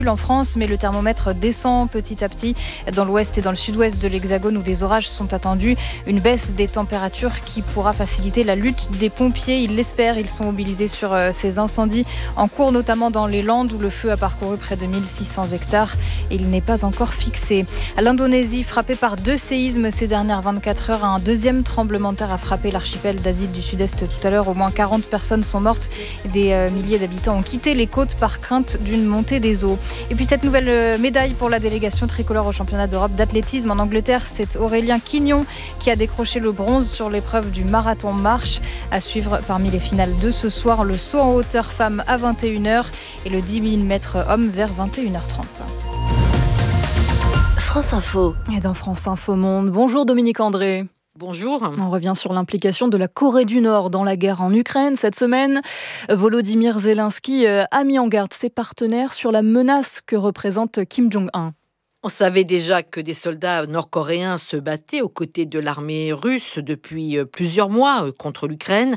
En France, mais le thermomètre descend petit à petit dans l'ouest et dans le sud-ouest de l'Hexagone où des orages sont attendus. Une baisse des températures qui pourra faciliter la lutte des pompiers. Ils l'espèrent, ils sont mobilisés sur ces incendies en cours, notamment dans les Landes où le feu a parcouru près de 1600 hectares et il n'est pas encore fixé. L'Indonésie, frappée par 2 séismes ces dernières 24 heures, un deuxième tremblement de terre a frappé l'archipel d'Asie du Sud-Est tout à l'heure. Au moins 40 personnes sont mortes. Des milliers d'habitants ont quitté les côtes par crainte d'une montée des eaux. Et puis cette nouvelle médaille pour la délégation tricolore au championnat d'Europe d'athlétisme en Angleterre, c'est Aurélien Quignon qui a décroché le bronze sur l'épreuve du marathon marche. À suivre parmi les finales de ce soir, le saut en hauteur femme à 21h et le 10 000 mètres homme vers 21h30. France Info. Et dans France Info Monde, bonjour Dominique André. Bonjour. On revient sur l'implication de la Corée du Nord dans la guerre en Ukraine. Cette semaine, Volodymyr Zelensky a mis en garde ses partenaires sur la menace que représente Kim Jong-un. On savait déjà que des soldats nord-coréens se battaient aux côtés de l'armée russe depuis plusieurs mois contre l'Ukraine.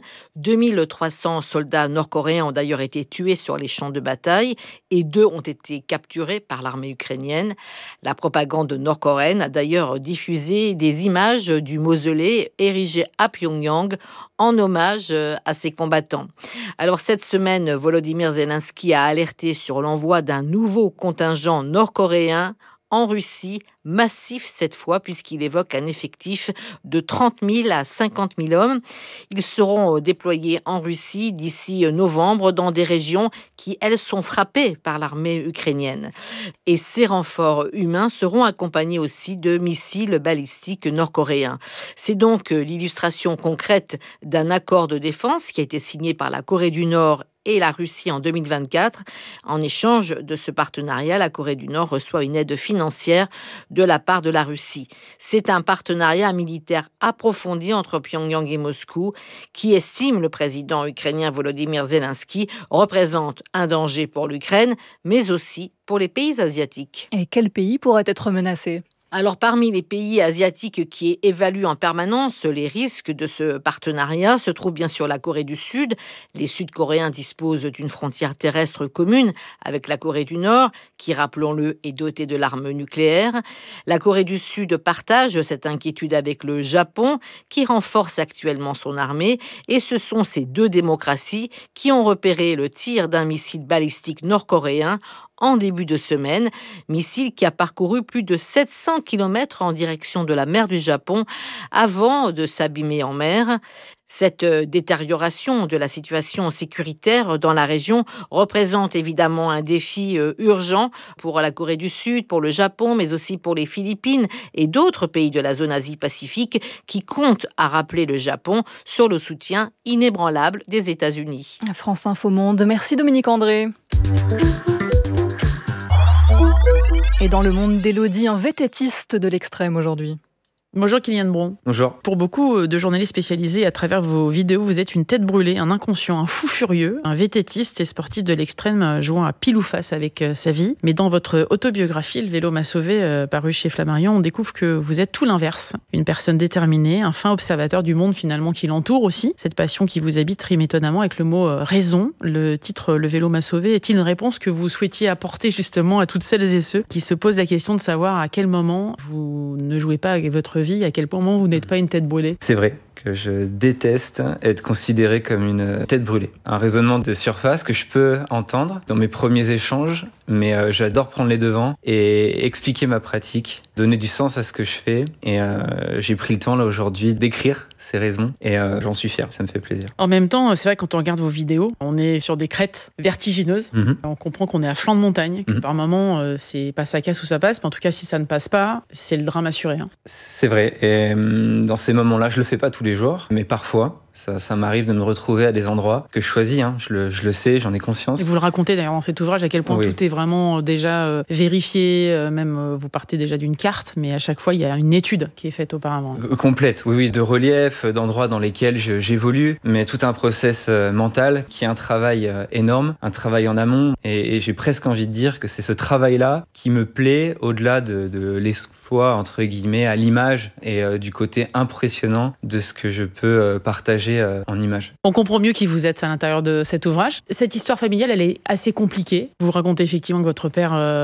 2300 soldats nord-coréens ont d'ailleurs été tués sur les champs de bataille et 2 ont été capturés par l'armée ukrainienne. La propagande nord-coréenne a d'ailleurs diffusé des images du mausolée érigé à Pyongyang en hommage à ces combattants. Alors cette semaine, Volodymyr Zelensky a alerté sur l'envoi d'un nouveau contingent nord-coréen en Russie, massif cette fois, puisqu'il évoque un effectif de 30 000 à 50 000 hommes. Ils seront déployés en Russie d'ici novembre dans des régions qui, elles, sont frappées par l'armée ukrainienne. Et ces renforts humains seront accompagnés aussi de missiles balistiques nord-coréens. C'est donc l'illustration concrète d'un accord de défense qui a été signé par la Corée du Nord et la Russie en 2024. En échange de ce partenariat, la Corée du Nord reçoit une aide financière de la part de la Russie. C'est un partenariat militaire approfondi entre Pyongyang et Moscou qui, estime le président ukrainien Volodymyr Zelensky, représente un danger pour l'Ukraine, mais aussi pour les pays asiatiques. Et quel pays pourrait être menacé ? Alors, parmi les pays asiatiques qui évaluent en permanence les risques de ce partenariat se trouve bien sûr la Corée du Sud. Les Sud-Coréens disposent d'une frontière terrestre commune avec la Corée du Nord, qui, rappelons-le, est dotée de l'arme nucléaire. La Corée du Sud partage cette inquiétude avec le Japon, qui renforce actuellement son armée. Et ce sont ces 2 démocraties qui ont repéré le tir d'un missile balistique nord-coréen en début de semaine, missile qui a parcouru plus de 700 km en direction de la mer du Japon avant de s'abîmer en mer. Cette détérioration de la situation sécuritaire dans la région représente évidemment un défi urgent pour la Corée du Sud, pour le Japon, mais aussi pour les Philippines et d'autres pays de la zone Asie-Pacifique qui comptent à rappeler le Japon sur le soutien inébranlable des États-Unis. France Info Monde, merci Dominique André. Et dans le monde d'Élodie, un vététiste de l'extrême aujourd'hui. Bonjour Kylian Bron. Bonjour. Pour beaucoup de journalistes spécialisés, à travers vos vidéos, vous êtes une tête brûlée, un inconscient, un fou furieux, un vététiste et sportif de l'extrême jouant à pile ou face avec sa vie. Mais dans votre autobiographie, Le vélo m'a sauvé, paru chez Flammarion, on découvre que vous êtes tout l'inverse. Une personne déterminée, un fin observateur du monde finalement qui l'entoure aussi. Cette passion qui vous habite rime étonnamment avec le mot raison. Le titre Le vélo m'a sauvé est-il une réponse que vous souhaitiez apporter justement à toutes celles et ceux qui se posent la question de savoir à quel moment vous ne jouez pas avec votre vie, à quel moment vous n'êtes pas une tête brûlée? C'est vrai que je déteste être considéré comme une tête brûlée. Un raisonnement de surface que je peux entendre dans mes premiers échanges, mais j'adore prendre les devants et expliquer ma pratique, donner du sens à ce que je fais. Et j'ai pris le temps là aujourd'hui d'écrire ces raisons et j'en suis fier, ça me fait plaisir. En même temps, c'est vrai, quand on regarde vos vidéos, on est sur des crêtes vertigineuses. On comprend qu'on est à flanc de montagne, que par moments, c'est pas ça casse ou ça passe, mais en tout cas, si ça ne passe pas, c'est le drame assuré. C'est vrai, et dans ces moments-là, je le fais pas tous les jours, mais parfois, ça m'arrive de me retrouver à des endroits que je choisis, je le sais, j'en ai conscience. Et vous le racontez d'ailleurs dans cet ouvrage, à quel point tout est vraiment déjà vérifié, même vous partez déjà d'une carte, mais à chaque fois il y a une étude qui est faite auparavant. Complète, oui, de relief, d'endroits dans lesquels j'évolue, mais tout un process mental qui est un travail énorme, un travail en amont, et j'ai presque envie de dire que c'est ce travail-là qui me plaît au-delà de l'exploit, entre guillemets, à l'image et du côté impressionnant de ce que je peux partager partager en images. On comprend mieux qui vous êtes à l'intérieur de cet ouvrage. Cette histoire familiale, elle est assez compliquée. Vous racontez effectivement que votre père